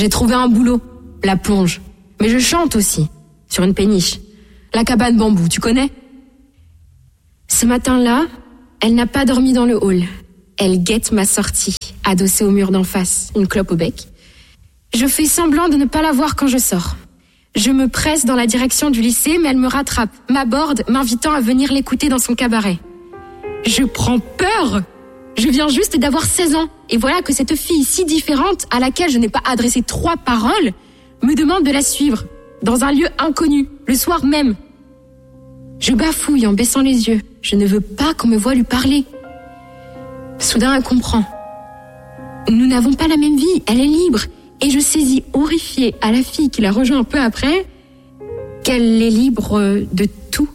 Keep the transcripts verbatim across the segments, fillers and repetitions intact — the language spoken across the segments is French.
J'ai trouvé un boulot, la plonge. Mais je chante aussi, sur une péniche. La cabane bambou, tu connais ? Ce matin-là, elle n'a pas dormi dans le hall. Elle guette ma sortie, adossée au mur d'en face, une clope au bec. Je fais semblant de ne pas la voir quand je sors. Je me presse dans la direction du lycée, mais elle me rattrape, m'aborde, m'invitant à venir l'écouter dans son cabaret. Je prends peur. Je viens juste d'avoir seize ans, et voilà que cette fille si différente, à laquelle je n'ai pas adressé trois paroles, me demande de la suivre, dans un lieu inconnu, le soir même. Je bafouille en baissant les yeux. Je ne veux pas qu'on me voie lui parler. Soudain, elle comprend. Nous n'avons pas la même vie, elle est libre. Et je saisis, horrifiée, à la fille qui la rejoint un peu après, qu'elle est libre de tout.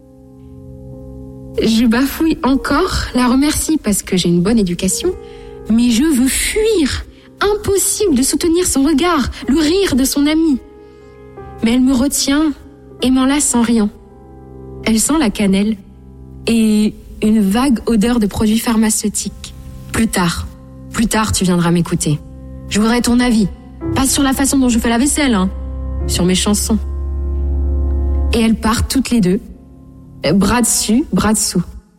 Je bafouille encore, la remercie parce que j'ai une bonne éducation, mais je veux fuir. Impossible de soutenir son regard, le rire de son amie. Mais elle me retient et m'enlace en riant. Elle sent la cannelle et une vague odeur de produits pharmaceutiques. Plus tard, plus tard tu viendras m'écouter. Je voudrais ton avis. Pas sur la façon dont je fais la vaisselle, hein. Sur mes chansons. Et elles partent toutes les deux, bras dessus, bras dessous.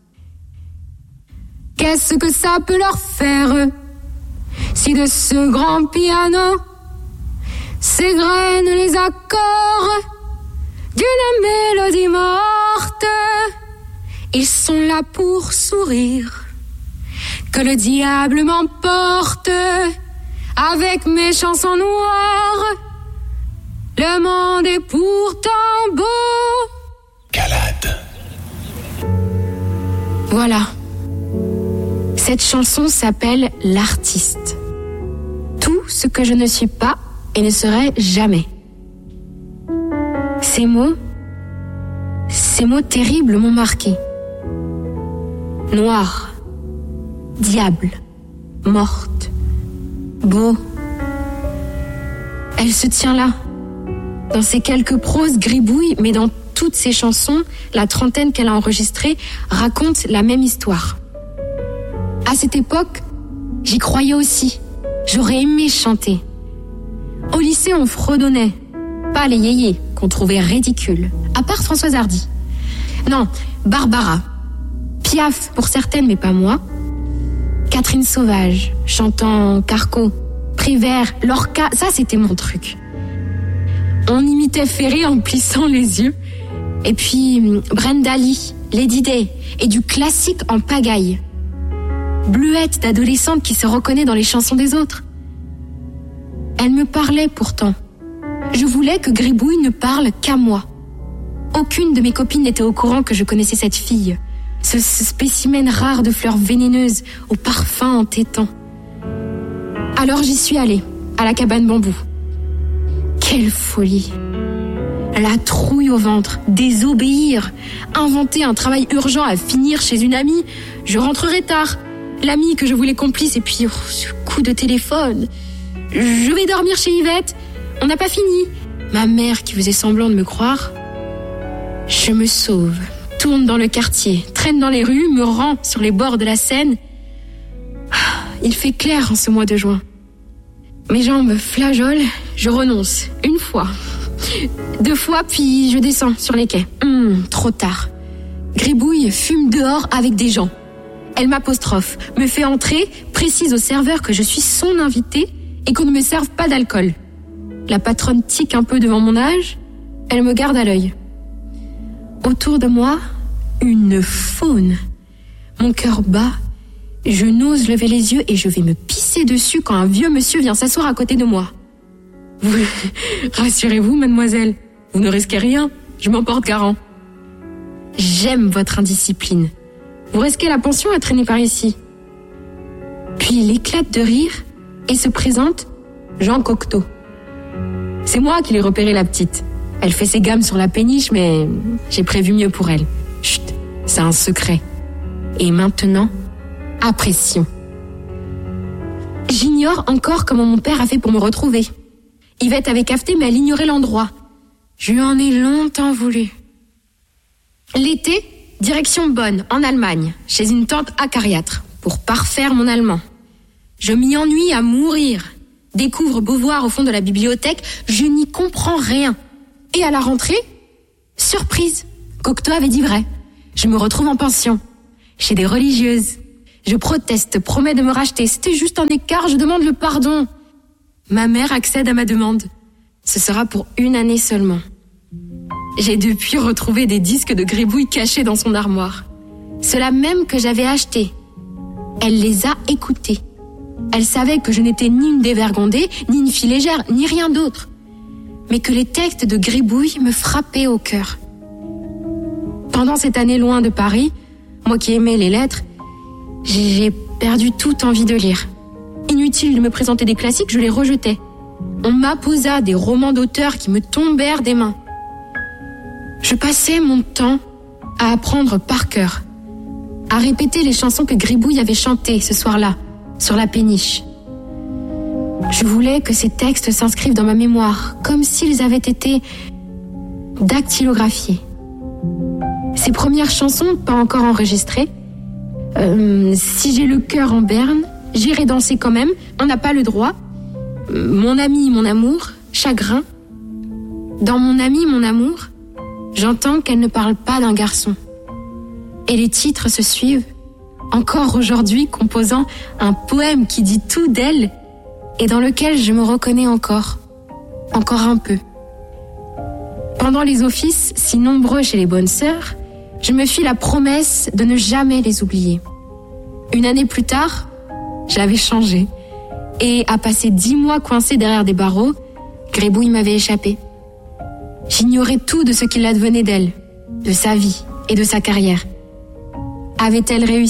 Qu'est-ce que ça peut leur faire si de ce grand piano s'égrènent les accords d'une mélodie morte? Ils sont là pour sourire, que le diable m'emporte. Avec mes chansons noires, le monde est pourtant beau. Calade. Voilà. Cette chanson s'appelle L'artiste. Tout ce que je ne suis pas et ne serai jamais. Ces mots, ces mots terribles m'ont marqué. Noir, diable, morte, beau. Elle se tient là, dans ces quelques proses gribouilles, mais dans toutes ses chansons, la trentaine qu'elle a enregistrée raconte la même histoire. À cette époque, j'y croyais aussi. J'aurais aimé chanter. Au lycée, on fredonnait. Pas les yéyés, qu'on trouvait ridicules. À part Françoise Hardy. Non, Barbara. Piaf pour certaines, mais pas moi. Catherine Sauvage, chantant Carco, Prévert, Lorca, ça c'était mon truc. On imitait Ferré en plissant les yeux. Et puis Brenda Lee, Lady Day, et du classique en pagaille. Bleuette d'adolescente qui se reconnaît dans les chansons des autres. Elle me parlait pourtant. Je voulais que Gribouille ne parle qu'à moi. Aucune de mes copines n'était au courant que je connaissais cette fille. Ce, ce spécimen rare de fleurs vénéneuses, au parfum entêtant. Alors j'y suis allée, à la cabane bambou. Quelle folie! La trouille au ventre, désobéir, inventer un travail urgent à finir chez une amie. Je rentrerai tard. L'amie que je voulais complice, et puis oh, ce coup de téléphone. Je vais dormir chez Yvette. On n'a pas fini. Ma mère qui faisait semblant de me croire. Je me sauve. Tourne dans le quartier, traîne dans les rues, me rend sur les bords de la Seine. Il fait clair en ce mois de juin. Mes jambes flageolent, je renonce. Une fois, deux fois, puis je descends sur les quais. Hum, trop tard. Gribouille fume dehors avec des gens. Elle m'apostrophe, me fait entrer, précise au serveur que je suis son invitée et qu'on ne me serve pas d'alcool. La patronne tique un peu devant mon âge, elle me garde à l'œil. Autour de moi, une faune. Mon cœur bat, je n'ose lever les yeux et je vais me pisser dessus quand un vieux monsieur vient s'asseoir à côté de moi. Vous, rassurez-vous, mademoiselle, vous ne risquez rien, je m'en porte garant. J'aime votre indiscipline. Vous risquez la pension à traîner par ici. Puis il éclate de rire et se présente Jean Cocteau. C'est moi qui l'ai repéré, la petite. Elle fait ses gammes sur la péniche, mais j'ai prévu mieux pour elle. Chut, c'est un secret. Et maintenant, apprécions. J'ignore encore comment mon père a fait pour me retrouver. Yvette avait cafeté, mais elle ignorait l'endroit. Je lui en ai longtemps voulu. L'été, direction Bonn, en Allemagne, chez une tante acariâtre, pour parfaire mon allemand. Je m'y ennuie à mourir. découvre Beauvoir au fond de la bibliothèque, je n'y comprends rien. Et à la rentrée, surprise, Cocteau avait dit vrai. Je me retrouve en pension, chez des religieuses. Je proteste, promets de me racheter. C'était juste un écart, je demande le pardon. Ma mère accède à ma demande. Ce sera pour une année seulement. J'ai depuis retrouvé des disques de Gribouille cachés dans son armoire. Ceux-là même que j'avais achetés. Elle les a écoutés. Elle savait que je n'étais ni une dévergondée, ni une fille légère, ni rien d'autre. Mais que les textes de Gribouille me frappaient au cœur. Pendant cette année loin de Paris, moi qui aimais les lettres, j'ai perdu toute envie de lire. Inutile de me présenter des classiques, je les rejetais. On m'apposa des romans d'auteurs qui me tombèrent des mains. Je passais mon temps à apprendre par cœur, à répéter les chansons que Gribouille avait chantées ce soir-là, sur la péniche. Je voulais que ces textes s'inscrivent dans ma mémoire, comme s'ils avaient été dactylographiés. Ces premières chansons, pas encore enregistrées, euh, si j'ai le cœur en berne, j'irai danser quand même, on n'a pas le droit. Mon ami, mon amour, chagrin. Dans mon ami, mon amour, j'entends qu'elle ne parle pas d'un garçon. Et les titres se suivent, encore aujourd'hui composant un poème qui dit tout d'elle et dans lequel je me reconnais encore, encore un peu. Pendant les offices, si nombreux chez les bonnes sœurs, je me fis la promesse de ne jamais les oublier. Une année plus tard, j'avais changé. Et à passer dix mois coincé derrière des barreaux, Gribouille m'avait échappé. J'ignorais tout de ce qu'il advenait d'elle, de sa vie et de sa carrière. Avait-elle réussi ?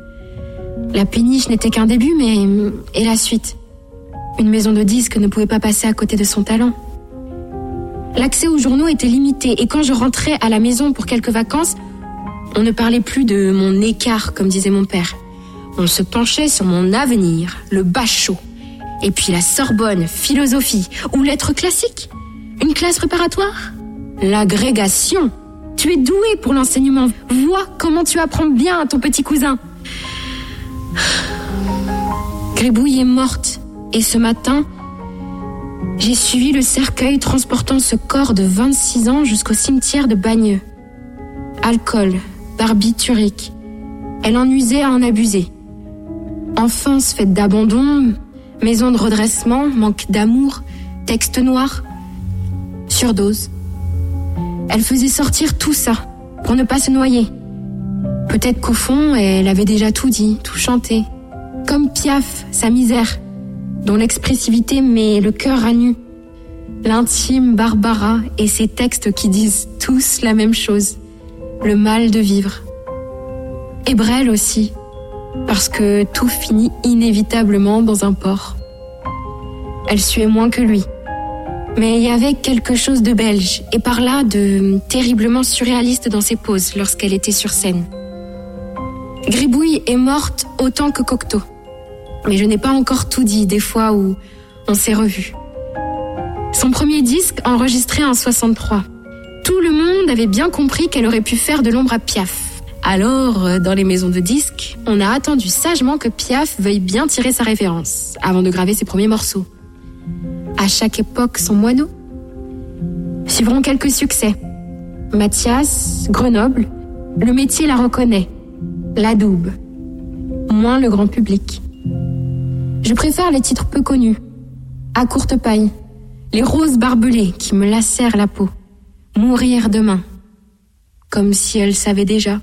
La péniche n'était qu'un début, mais... et la suite ? Une maison de disques ne pouvait pas passer à côté de son talent. L'accès aux journaux était limité, et quand je rentrais à la maison pour quelques vacances, on ne parlait plus de mon écart, comme disait mon père. On se penchait sur mon avenir, le bachot. Et puis la Sorbonne, philosophie ou lettres classiques. Une classe préparatoire ? L'agrégation. Tu es doué pour l'enseignement. Vois comment tu apprends bien à ton petit cousin. Gribouille est morte. Et ce matin, j'ai suivi le cercueil transportant ce corps de vingt-six ans jusqu'au cimetière de Bagneux. Alcool, barbiturique. Elle en usait à en abuser. Enfance faite d'abandon, maison de redressement, manque d'amour, texte noir, surdose. Elle faisait sortir tout ça pour ne pas se noyer. Peut-être qu'au fond, elle avait déjà tout dit, tout chanté. Comme Piaf, sa misère, dont l'expressivité met le cœur à nu. L'intime Barbara et ses textes qui disent tous la même chose, le mal de vivre. Et Brel aussi, parce que tout finit inévitablement dans un port. Elle suait moins que lui. Mais il y avait quelque chose de belge, et par là de terriblement surréaliste dans ses poses lorsqu'elle était sur scène. Gribouille est morte autant que Cocteau. Mais je n'ai pas encore tout dit des fois où on s'est revus. Son premier disque, enregistré en soixante-trois. Tout le monde avait bien compris qu'elle aurait pu faire de l'ombre à Piaf. Alors, dans les maisons de disques, on a attendu sagement que Piaf veuille bien tirer sa référence, avant de graver ses premiers morceaux. À chaque époque, son moineau. Suivront quelques succès. Mathias, Grenoble, le métier la reconnaît. L'adoube. Moins le grand public. Je préfère les titres peu connus. À courte paille. Les roses barbelées qui me lacèrent la peau. Mourir demain. Comme si elle savait déjà.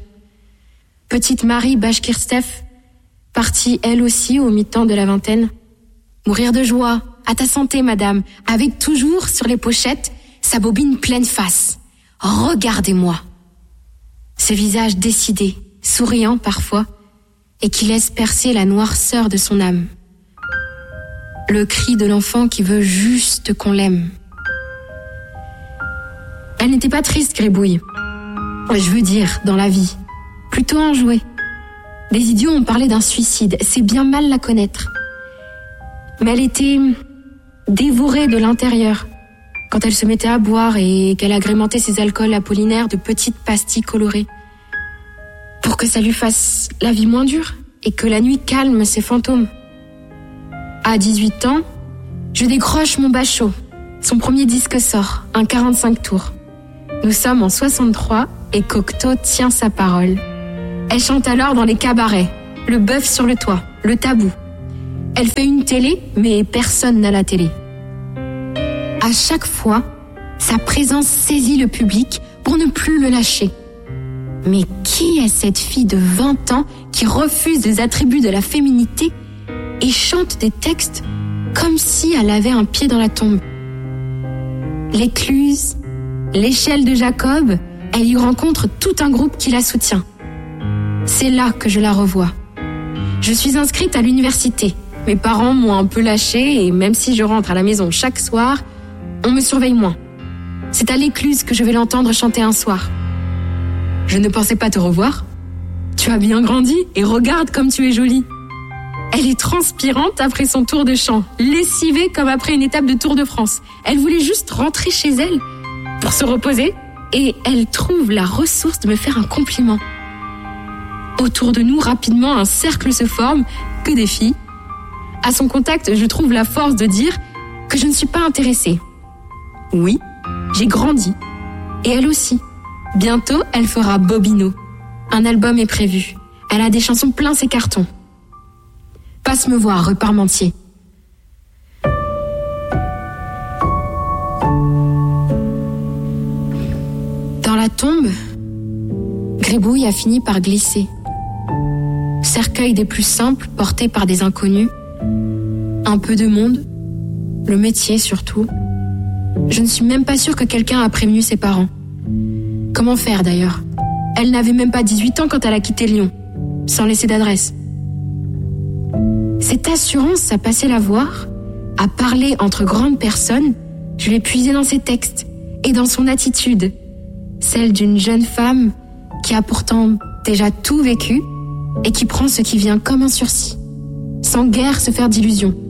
Petite Marie Bashkirtseff, partie elle aussi au mi-temps de la vingtaine. Mourir de joie, à ta santé madame, avec toujours sur les pochettes sa bobine pleine face. Regardez-moi. Ce visage décidé, souriant parfois, et qui laisse percer la noirceur de son âme. Le cri de l'enfant qui veut juste qu'on l'aime. Elle n'était pas triste, Gribouille. Je veux dire, dans la vie. Plutôt enjouée. Des idiots ont parlé d'un suicide, c'est bien mal la connaître. Mais elle était dévorée de l'intérieur. Quand elle se mettait à boire et qu'elle agrémentait ses alcools apollinaires de petites pastilles colorées. Pour que ça lui fasse la vie moins dure et que la nuit calme ses fantômes. À dix-huit ans, Je décroche mon bachot. Son premier disque sort, un quarante-cinq tours. Nous sommes en soixante-trois et Cocteau tient sa parole. Elle chante alors dans les cabarets, le bœuf sur le toit, le tabou. Elle fait une télé, mais personne n'a la télé. À chaque fois, sa présence saisit le public pour ne plus le lâcher. Mais qui est cette fille de vingt ans qui refuse les attributs de la féminité et chante des textes comme si elle avait un pied dans la tombe? L'écluse, l'échelle de Jacob, elle y rencontre tout un groupe qui la soutient. C'est là que je la revois. Je suis inscrite à l'université. Mes parents m'ont un peu lâchée et même si je rentre à la maison chaque soir, on me surveille moins. C'est à l'écluse que je vais l'entendre chanter un soir. Je ne pensais pas te revoir. Tu as bien grandi et regarde comme tu es jolie. Elle est transpirante après son tour de chant, lessivée comme après une étape de Tour de France. Elle voulait juste rentrer chez elle pour se reposer et elle trouve la ressource de me faire un compliment. Autour de nous, rapidement, un cercle se forme, que des filles. À son contact, je trouve la force de dire que je ne suis pas intéressée. Oui, j'ai grandi. Et elle aussi. Bientôt, elle fera Bobino. Un album est prévu. Elle a des chansons plein ses cartons. Passe me voir, rue Parmentier. Dans la tombe, Gribouille a fini par glisser. Cercueil des plus simples, porté par des inconnus. Un peu de monde. Le métier surtout. Je ne suis même pas sûre que quelqu'un a prévenu ses parents. Comment faire d'ailleurs? Elle n'avait même pas dix-huit ans quand elle a quitté Lyon, sans laisser d'adresse. Cette assurance à passer la voir, à parler entre grandes personnes, je l'ai puisée dans ses textes et dans son attitude, celle d'une jeune femme qui a pourtant déjà tout vécu et qui prend ce qui vient comme un sursis, sans guère se faire d'illusions.